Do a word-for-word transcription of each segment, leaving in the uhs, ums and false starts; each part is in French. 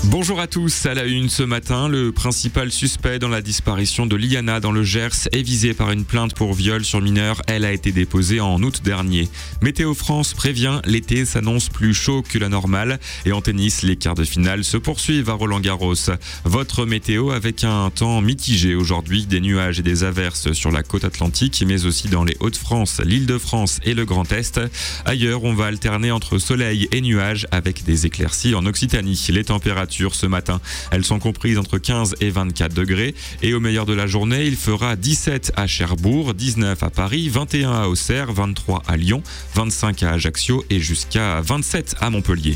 Bonjour à tous, à la une ce matin, le principal suspect dans la disparition de Liana dans le Gers est visé par une plainte pour viol sur mineur. Elle a été déposée en août dernier. Météo France prévient, l'été s'annonce plus chaud que la normale. Et en tennis, les quarts de finale se poursuivent à Roland-Garros. Votre météo avec un temps mitigé aujourd'hui, des nuages et des averses sur la côte atlantique, mais aussi dans les Hauts-de-France, l'Île-de-France et le Grand Est. Ailleurs, on va alterner entre soleil et nuages avec des éclaircies en Occitanie. Les températures ce matin, elles sont comprises entre quinze et vingt-quatre degrés. Et au meilleur de la journée, il fera dix-sept à Cherbourg, dix-neuf à Paris, vingt et un à Auxerre, vingt-trois à Lyon, vingt-cinq à Ajaccio et jusqu'à vingt-sept à Montpellier.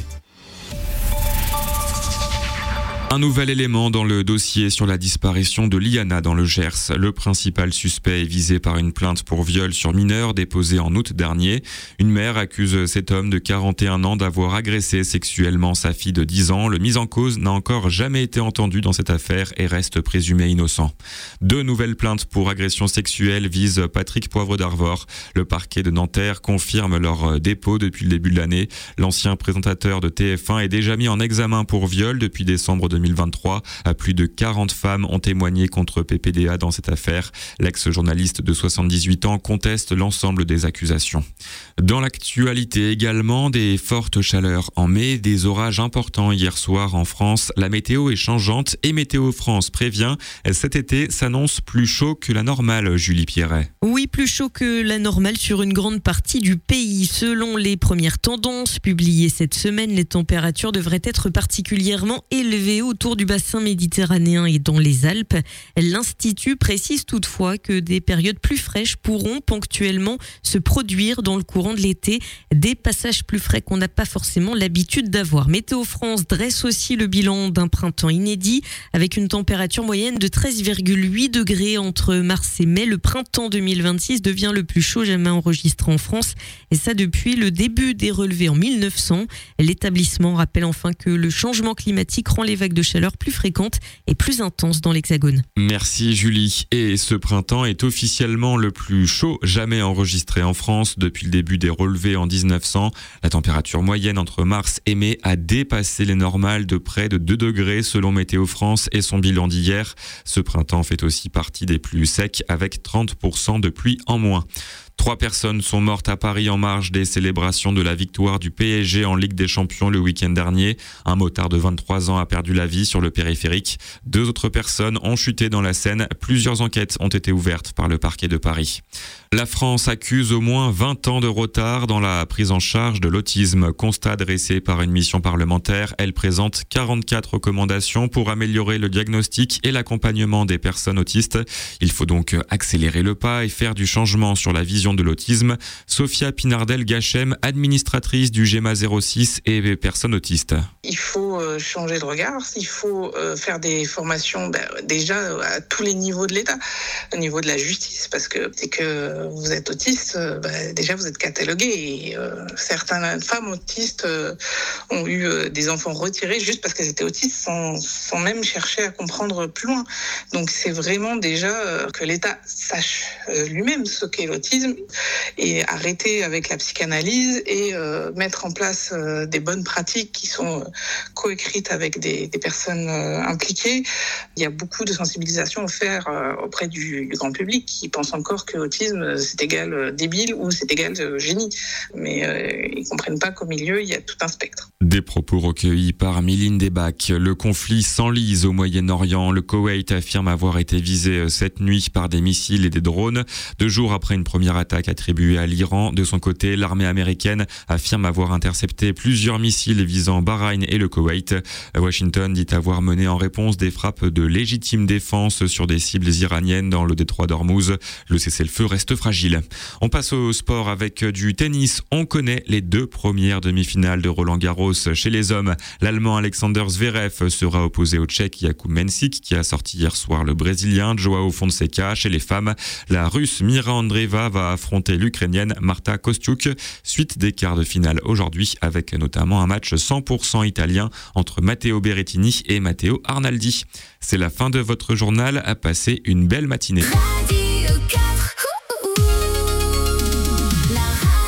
Un nouvel élément dans le dossier sur la disparition de Liana dans le Gers. Le principal suspect est visé par une plainte pour viol sur mineur déposée en août dernier. Une mère accuse cet homme de quarante et un ans d'avoir agressé sexuellement sa fille de dix ans. Le mis en cause n'a encore jamais été entendu dans cette affaire et reste présumé innocent. Deux nouvelles plaintes pour agression sexuelle visent Patrick Poivre d'Arvor. Le parquet de Nanterre confirme leur dépôt depuis le début de l'année. L'ancien présentateur de T F un est déjà mis en examen pour viol depuis décembre deux mille vingt-trois. Plus de quarante femmes ont témoigné contre P P D A dans cette affaire. L'ex-journaliste de soixante-dix-huit ans conteste l'ensemble des accusations. Dans l'actualité également, des fortes chaleurs en mai, des orages importants hier soir en France. La météo est changeante et Météo France prévient, cet été s'annonce plus chaud que la normale, Julie Pierret. Oui, plus chaud que la normale sur une grande partie du pays. Selon les premières tendances publiées cette semaine, les températures devraient être particulièrement élevées autour du bassin méditerranéen et dans les Alpes. L'Institut précise toutefois que des périodes plus fraîches pourront ponctuellement se produire dans le courant de l'été. Des passages plus frais qu'on n'a pas forcément l'habitude d'avoir. Météo France dresse aussi le bilan d'un printemps inédit avec une température moyenne de treize virgule huit degrés entre mars et mai. Le printemps deux mille vingt-six devient le plus chaud jamais enregistré en France et ça depuis le début des relevés en mille neuf cents. L'établissement rappelle enfin que le changement climatique rend les vagues de chaleur plus fréquentes et plus intenses dans l'Hexagone. Merci Julie. Et ce printemps est officiellement le plus chaud jamais enregistré en France depuis le début des relevés en dix-neuf cents. La température moyenne entre mars et mai a dépassé les normales de près de deux degrés selon Météo France et son bilan d'hier. Ce printemps fait aussi partie des plus secs avec trente pour cent de pluie en moins. Trois personnes sont mortes à Paris en marge des célébrations de la victoire du P S G en Ligue des Champions le week-end dernier. Un motard de vingt-trois ans a perdu la vie sur le périphérique. Deux autres personnes ont chuté dans la Seine. Plusieurs enquêtes ont été ouvertes par le parquet de Paris. La France accuse au moins vingt ans de retard dans la prise en charge de l'autisme. Constat dressé par une mission parlementaire. Elle présente quarante-quatre recommandations pour améliorer le diagnostic et l'accompagnement des personnes autistes. Il faut donc accélérer le pas et faire du changement sur la vision de l'autisme. Sophia Pinardel-Gachem, administratrice du GEMA zéro six et personnes autistes. Il faut changer de regard, il faut faire des formations ben, déjà à tous les niveaux de l'État, au niveau de la justice, parce que c'est que vous êtes autiste, ben, déjà vous êtes catalogué et euh, certaines femmes autistes euh, ont eu euh, des enfants retirés juste parce qu'elles étaient autistes sans, sans même chercher à comprendre plus loin. Donc c'est vraiment déjà euh, que l'État sache euh, lui-même ce qu'est l'autisme et arrêter avec la psychanalyse et euh, mettre en place euh, des bonnes pratiques qui sont euh, coécrites avec des, des personnes euh, impliquées. Il y a beaucoup de sensibilisation à faire euh, auprès du, du grand public qui pense encore que l'autisme c'est égal euh, débile ou c'est égal euh, génie. Mais euh, ils ne comprennent pas qu'au milieu, il y a tout un spectre. Des propos recueillis par Miline Debac. Le conflit s'enlise au Moyen-Orient. Le Koweït affirme avoir été visé cette nuit par des missiles et des drones. Deux jours après une première attaque attribuée à l'Iran. De son côté, l'armée américaine affirme avoir intercepté plusieurs missiles visant Bahreïn et le Koweït. Washington dit avoir mené en réponse des frappes de légitime défense sur des cibles iraniennes dans le détroit d'Ormuz. Le cessez-le-feu reste fragile. On passe au sport avec du tennis. On connaît les deux premières demi-finales de Roland-Garros. Chez les hommes, l'Allemand Alexander Zverev sera opposé au Tchèque Jakub Mensik qui a sorti hier soir le Brésilien Joao Fonseca. Chez les femmes, la Russe Mira Andreeva va affronter l'Ukrainienne Marta Kostyuk. Suite des quarts de finale aujourd'hui avec notamment un match cent pour cent italien entre Matteo Berrettini et Matteo Arnaldi. C'est la fin de votre journal. À passer une belle matinée.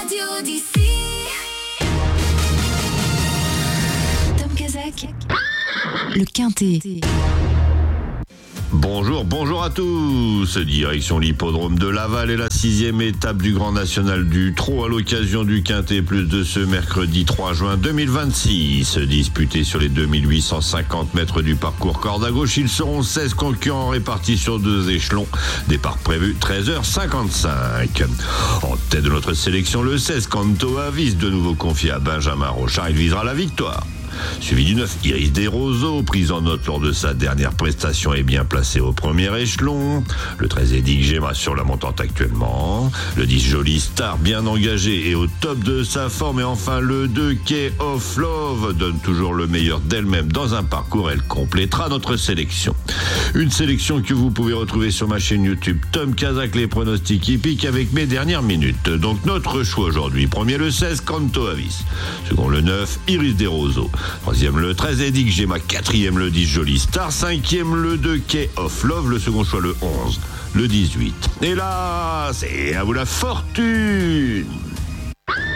Tom Kazak. Le Quintet. Bonjour, bonjour à tous. Direction l'hippodrome de Laval et la sixième étape du Grand National du Trot à l'occasion du Quintet Plus de ce mercredi trois juin deux mille vingt-six. Disputé sur les deux mille huit cent cinquante mètres du parcours corde à gauche, ils seront seize concurrents répartis sur deux échelons. Départ prévu treize heures cinquante-cinq. En tête de notre sélection, le seize Canto Avis, de nouveau confié à Benjamin Rochard. Il visera la victoire. Suivi du neuf, Iris Desroseaux, prise en note lors de sa dernière prestation et bien placé au premier échelon. Le treize, Eddie Gemma sur la montante actuellement. Le dix, Jolie Star, bien engagé et au top de sa forme. Et enfin, le deux, Key of Love, donne toujours le meilleur d'elle-même dans un parcours. Elle complétera notre sélection. Une sélection que vous pouvez retrouver sur ma chaîne YouTube Tom Kazak, les pronostics hippiques avec mes dernières minutes. Donc notre choix aujourd'hui. Premier, le seize, Canto Avis. Second, le neuf, Iris Desroseaux. Troisième, le treize, Eddie Gemma. Quatrième, le dix, Jolie Star. Cinquième, le deux, Key of Love. Le second choix, le onze, le dix-huit. Et là, c'est à vous la fortune.